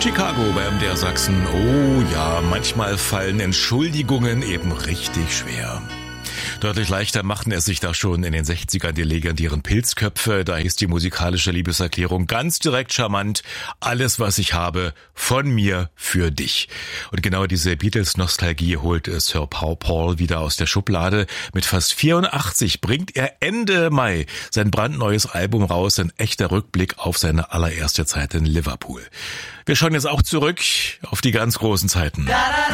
Chicago bei MDR Sachsen. Oh ja, manchmal fallen Entschuldigungen eben richtig schwer. Deutlich leichter machten es sich da schon in den 60ern die legendären Pilzköpfe. Da hieß die musikalische Liebeserklärung ganz direkt charmant: Alles, was ich habe, von mir für dich. Und genau diese Beatles-Nostalgie holt Sir Paul wieder aus der Schublade. Mit fast 84 bringt er Ende Mai sein brandneues Album raus. Ein echter Rückblick auf seine allererste Zeit in Liverpool. Wir schauen jetzt auch zurück auf die ganz großen Zeiten.